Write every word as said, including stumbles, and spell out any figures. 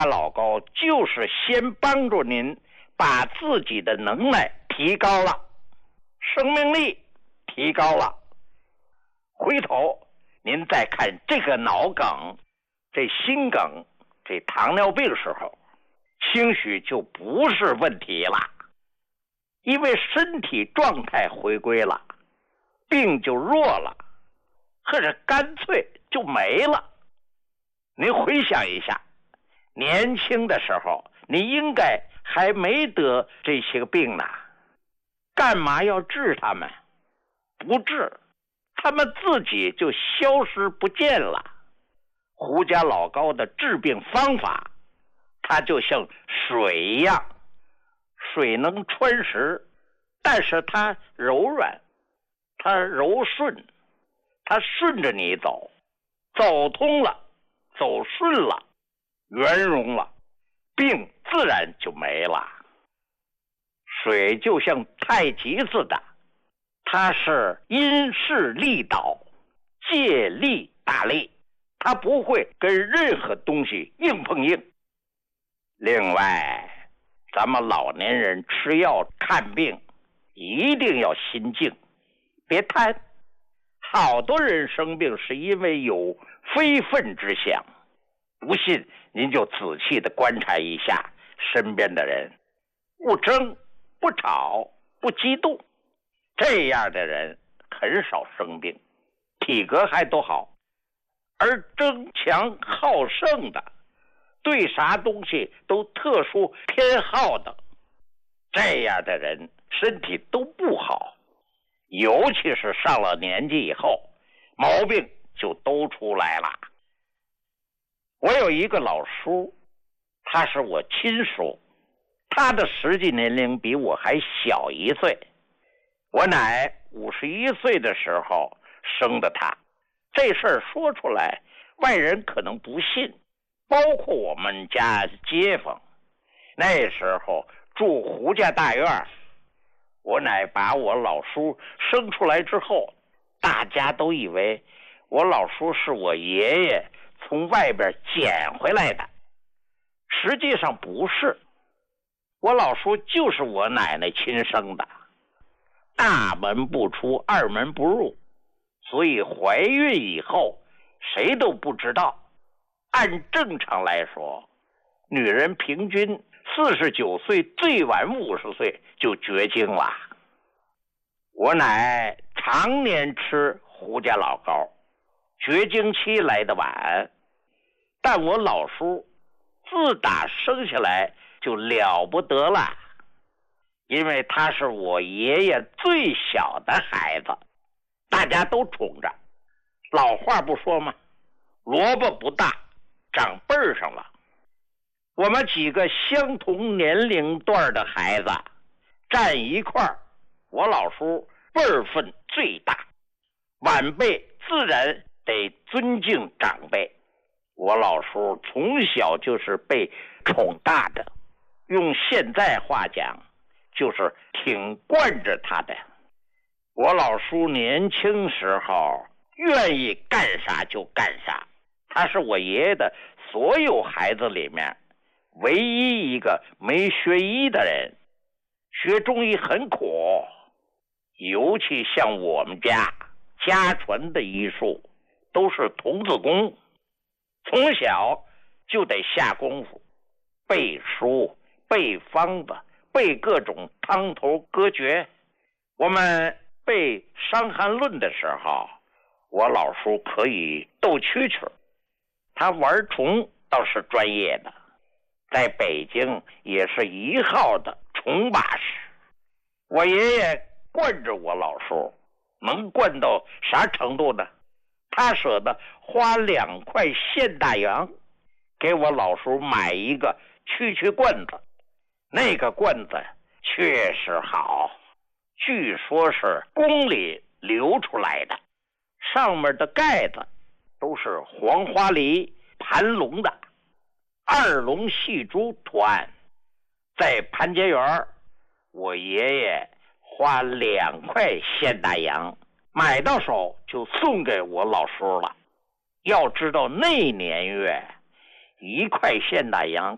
老高就是先帮助您把自己的能耐提高了，生命力提高了，回头您再看这个脑梗、这心梗、这糖尿病时候，兴许就不是问题了，因为身体状态回归了，病就弱了，或者干脆就没了。您回想一下，年轻的时候你应该还没得这些个病呢，干嘛要治他们？不治，他们自己就消失不见了。胡家老高的治病方法，它就像水一样，水能穿石，但是它柔软，它柔顺，它顺着你走，走通了，走顺了，圆融了，病自然就没了。水就像太极似的，它是因势利导，借力打力，它不会跟任何东西硬碰硬。另外，咱们老年人吃药看病一定要心静，别贪。好多人生病是因为有非分之想，不信您就仔细的观察一下身边的人，不争不吵不激动，这样的人很少生病，体格还都好。而争强好胜的，对啥东西都特殊偏好的，这样的人身体都不好，尤其是上了年纪以后，毛病就都出来了。我有一个老叔，他是我亲叔，他的实际年龄比我还小一岁。我奶五十一岁的时候生的他，这事儿说出来，外人可能不信，包括我们家街坊。那时候住胡家大院，我奶把我老叔生出来之后，大家都以为我老叔是我爷爷从外边捡回来的，实际上不是，我老叔就是我奶奶亲生的。大门不出，二门不入，所以怀孕以后谁都不知道。按正常来说，女人平均四十九岁，最晚五十岁就绝经了。我奶常年吃胡家老高，绝经期来得晚，但我老叔自打生下来就了不得了，因为他是我爷爷最小的孩子，大家都宠着。老话不说吗？萝卜不大，长辈儿上了。我们几个相同年龄段的孩子站一块儿，我老叔辈分最大，晚辈自然得尊敬长辈。我老叔从小就是被宠大的，用现在话讲，就是挺惯着他的。我老叔年轻时候愿意干啥就干啥，他是我爷爷的所有孩子里面唯一一个没学医的人。学中医很苦，尤其像我们家家传的医术都是童子功，从小就得下功夫，背书背方子，背各种汤头歌诀。我们背《伤寒论》的时候，我老叔可以斗蛐蛐，他玩虫倒是专业的，在北京也是一号的虫把式。我爷爷惯着我老叔，能惯到啥程度呢？他舍得花两块现大洋给我老叔买一个蛐蛐罐子，那个罐子确实好，据说是宫里流出来的，上面的盖子都是黄花梨盘龙的二龙戏珠图案。在盘结园，我爷爷花两块现大洋买到手就送给我老叔了。要知道那年月一块现大洋